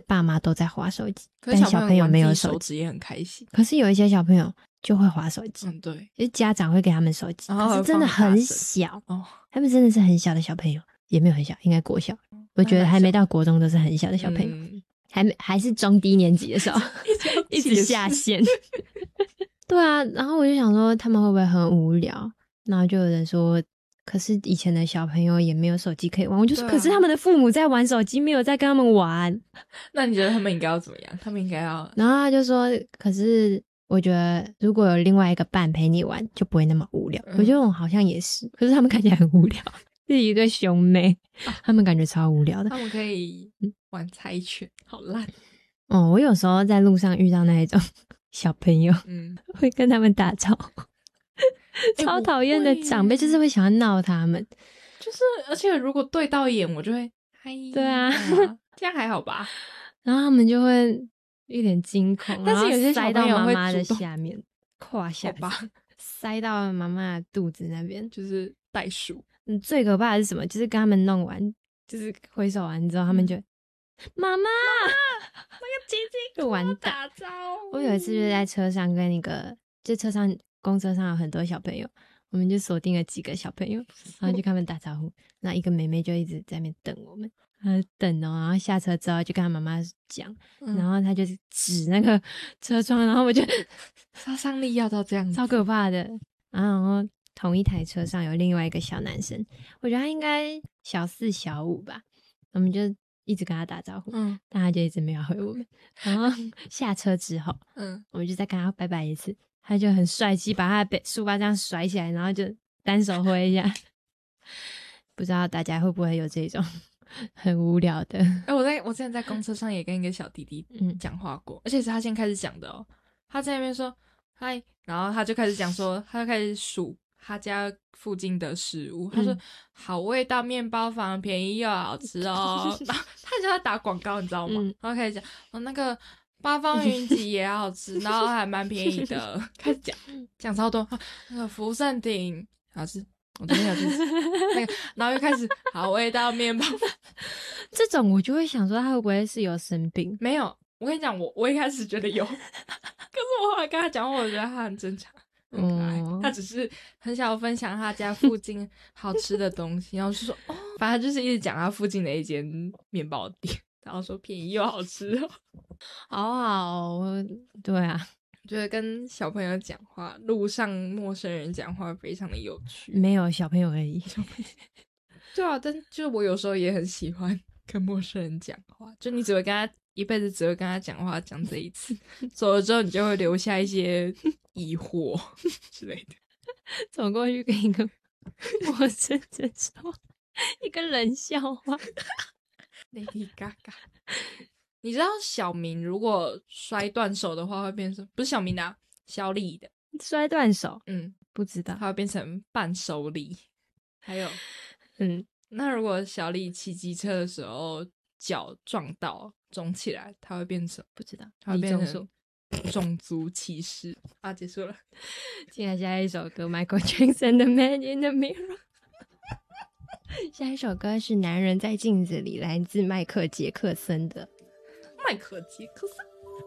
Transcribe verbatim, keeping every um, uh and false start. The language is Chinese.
爸妈都在滑手机， 可是小朋友没有手手机也很开心。 可是有一些小朋友就会滑手机， 嗯，对， 就是家长会给他们手机， 然后可是真的很小哦， 他们真的是很小的小朋友，也没有很小，应该国小，我觉得还没到国中都是很小的小朋友，嗯、还没还是中低年级的时候一直下线。对啊，然后我就想说他们会不会很无聊，然后就有人说可是以前的小朋友也没有手机可以玩，我就说、啊、可是他们的父母在玩手机，没有在跟他们玩。 那你觉得他们应该要怎么样？他们应该要…… 然后他就说可是我觉得如果有另外一个伴陪你玩就不会那么无聊、嗯、我觉得我好像也是，可是他们看起来很无聊，是一对兄妹、啊、他们感觉超无聊的。 他们可以玩猜拳，好烂哦！我有时候在路上遇到那一种小朋友，嗯，会跟他们打招呼，欸、超讨厌的长辈，就是会想要闹他们， 就是而且如果对到眼，我就会嗨， 对啊， 这样还好吧？ 然后他们就会一脸惊恐， 但是有些小朋友会塞到妈妈的下面、胯下吧，塞到妈妈的肚子那边， 就是袋鼠。 嗯，最可怕的是什么？就是跟他们弄完，就是挥手完之后，他们就妈妈， 那个姐姐就完打招呼。 我有一次就是在车上跟一个，就车上公车上有很多小朋友，我们就锁定了几个小朋友，然后就跟他们打招呼。那一个妹妹就一直在那边等我们，她等哦，然后下车之后就跟她妈妈讲、嗯，然后她就指那个车窗，然后我就杀伤力要到这样子， 超可怕的。然后同一台车上有另外一个小男生，我觉得他应该小四小五吧，我们就一直跟他打招呼，嗯，但他就一直没有回我们。然后下车之后，嗯，我们就再跟他拜拜一次，他就很帅气，把他的书包这样甩起来，然后就单手挥一下。不知道大家会不会有这种很无聊的？ 哎、欸，我在我之前在公车上也跟一个小弟弟讲话过、嗯，而且是他先开始讲的哦。他在那边说嗨，然后他就开始讲说，他就开始数他家附近的食物，他说、嗯、好味道面包房，便宜又好吃哦。然后他就在打广告，你知道吗？嗯、然后开始讲哦，那个八方云集也好吃，然后还蛮便宜的。开始讲讲超多，那个福盛鼎好吃，我昨天有吃那个，然后又开始好味道面包房。 这种我就会想说，他会不会是有生病？ 没有，我跟你讲，我我一开始觉得有，可是我后来跟他讲话，我觉得他很正常。很可爱、嗯，他只是很想要分享他家附近好吃的东西，然后就说哦，反正就是一直讲他附近的一间面包店，然后说便宜又好吃哦， 好好，对啊， 觉得跟小朋友讲话，路上陌生人讲话非常的有趣， 没有小朋友而已， 对啊，但就是我有时候也很喜欢跟陌生人讲话，就你只会跟他一辈子只会跟他讲话，讲这一次，走了之后你就会留下一些疑惑之类的。 走过去跟一个陌生人说一个冷笑话。 Lady Gaga， 你知道小明如果摔断手的话会变成，不是小明的、啊，小李的摔断手， 嗯， 不知道， 他会变成伴手礼。还有，嗯，那如果小李骑机车的时候脚撞到肿起来，他会变成不知道， 他会变成种族歧视啊！结束了， 接下来下一首歌 ，Michael Jackson 的《Man in the Mirror》。下一首歌是《男人在镜子里》，来自迈克·杰克森的。 迈克·杰克森，